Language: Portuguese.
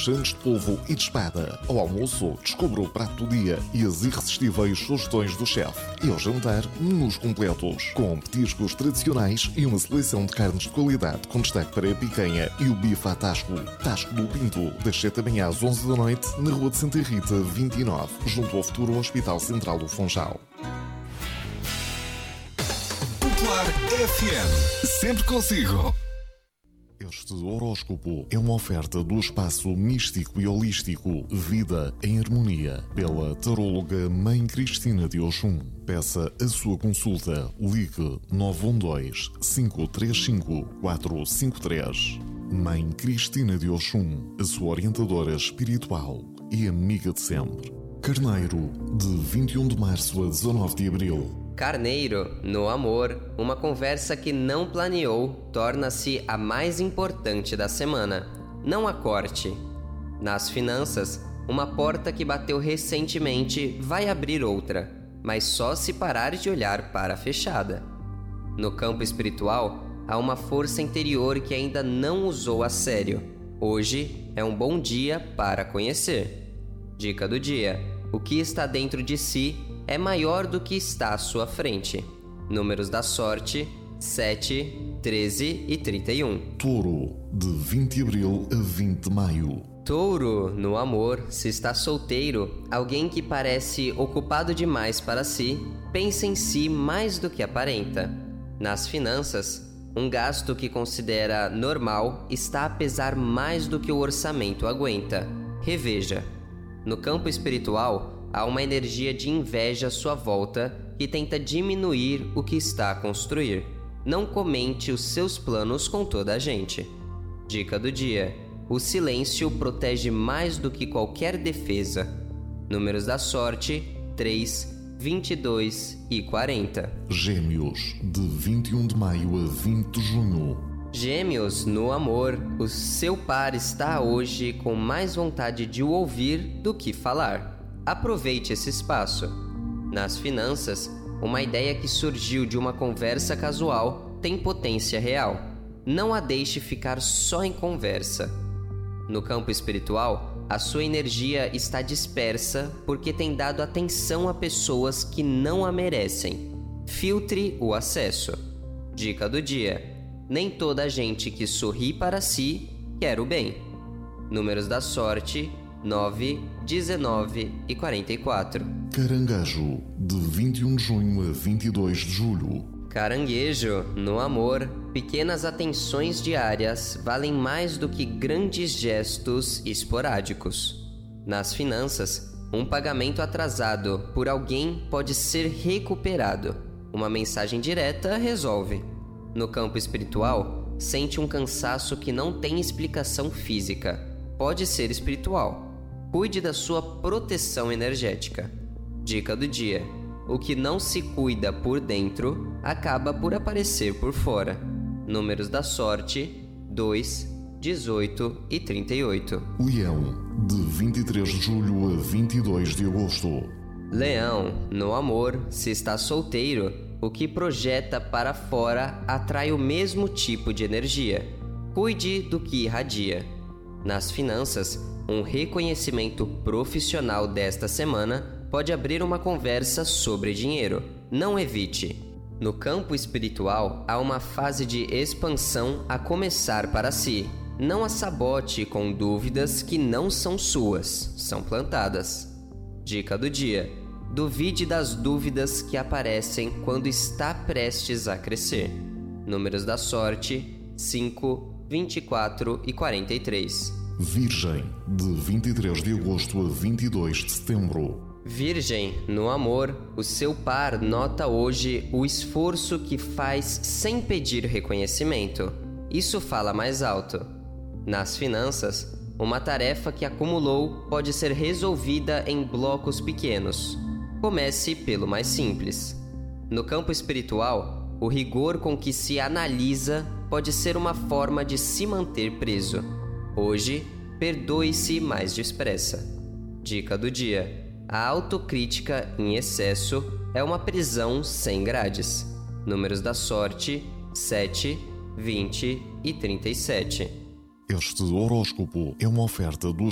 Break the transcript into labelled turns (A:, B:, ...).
A: Santos de polvo e de espada. Ao almoço, descubra o prato do dia e as irresistíveis sugestões do chefe. E ao jantar, menus completos, com petiscos tradicionais e uma seleção de carnes de qualidade, com destaque para a picanha e o bife à Tasco. Tasco do Pinto, das 7 da manhã às 11 da noite, na Rua de Santa Rita, 29, junto ao futuro Hospital Central do Funchal.
B: Popular FM, sempre consigo.
A: Este horóscopo é uma oferta do espaço místico e holístico Vida em Harmonia, pela taróloga Mãe Cristina de Oxum. Peça a sua consulta. Ligue 912-535-453. Mãe Cristina de Oxum, a sua orientadora espiritual e amiga de sempre. Carneiro, de 21 de março a 19 de abril.
C: Carneiro, no amor, uma conversa que não planeou torna-se a mais importante da semana. Não a corte. Nas finanças, uma porta que bateu recentemente vai abrir outra, mas só se parar de olhar para a fechada. No campo espiritual, há uma força interior que ainda não usou a sério. Hoje é um bom dia para conhecer. Dica do dia: o que está dentro de si é maior do que está à sua frente. Números da sorte: 7, 13 e 31.
A: Touro, de 20 de abril a 20 de maio.
C: Touro, no amor, se está solteiro, alguém que parece ocupado demais para si, pensa em si mais do que aparenta. Nas finanças, um gasto que considera normal está a pesar mais do que o orçamento aguenta. Reveja. No campo espiritual, há uma energia de inveja à sua volta que tenta diminuir o que está a construir. Não comente os seus planos com toda a gente. Dica do dia: o silêncio protege mais do que qualquer defesa. Números da sorte: 3, 22 e 40.
A: Gêmeos, de 21 de maio a 20 de junho.
C: Gêmeos, no amor, o seu par está hoje com mais vontade de o ouvir do que falar. Aproveite esse espaço. Nas finanças, uma ideia que surgiu de uma conversa casual tem potência real. Não a deixe ficar só em conversa. No campo espiritual, a sua energia está dispersa porque tem dado atenção a pessoas que não a merecem. Filtre o acesso. Dica do dia: nem toda gente que sorri para si quer o bem. Números da sorte: 9, 19 e 44.
A: Caranguejo, de 21 de junho a 22 de julho.
C: Caranguejo, no amor, pequenas atenções diárias valem mais do que grandes gestos esporádicos. Nas finanças, um pagamento atrasado por alguém pode ser recuperado. Uma mensagem direta resolve. No campo espiritual, sente um cansaço que não tem explicação física. Pode ser espiritual. Cuide da sua proteção energética. Dica do dia: o que não se cuida por dentro acaba por aparecer por fora. Números da sorte: 2, 18 e 38.
A: Leão, de 23 de julho a 22 de agosto.
C: Leão, no amor, se está solteiro, o que projeta para fora atrai o mesmo tipo de energia. Cuide do que irradia. Nas finanças, um reconhecimento profissional desta semana pode abrir uma conversa sobre dinheiro. Não evite. No campo espiritual, há uma fase de expansão a começar para si. Não a sabote com dúvidas que não são suas, são plantadas. Dica do dia: duvide das dúvidas que aparecem quando está prestes a crescer. Números da sorte: 5, 24 e 43.
A: Virgem, de 23 de agosto a 22 de setembro.
C: Virgem, no amor, o seu par nota hoje o esforço que faz sem pedir reconhecimento. Isso fala mais alto. Nas finanças, uma tarefa que acumulou pode ser resolvida em blocos pequenos. Comece pelo mais simples. No campo espiritual, o rigor com que se analisa pode ser uma forma de se manter preso. Hoje, perdoe-se mais depressa. Dica do dia: a autocrítica em excesso é uma prisão sem grades. Números da sorte: 7, 20 e 37.
A: Este horóscopo é uma oferta do